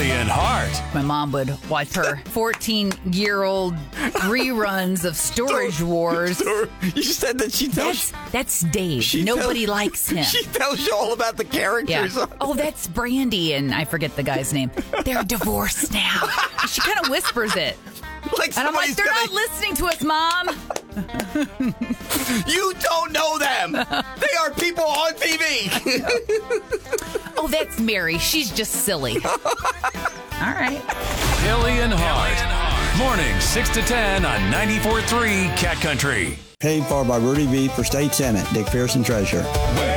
Kelly and Hart. My mom would watch her 14-year-old reruns of Storage Wars. You said that she tells... That's Dave. Nobody likes him. She tells you all about the characters. Yeah. Oh, that's Brandy, and I forget the guy's name. They're divorced now. She kind of whispers it. Like, and I'm like, they're not listening to us, Mom. You don't know them. They are people on TV. Oh, that's Mary. She's just silly. All right. Kelly and Hart. Morning 6 to 10 on 94.3 Cat Country. Paid for by Rudy V for State Senate. Dick Pearson, Treasurer.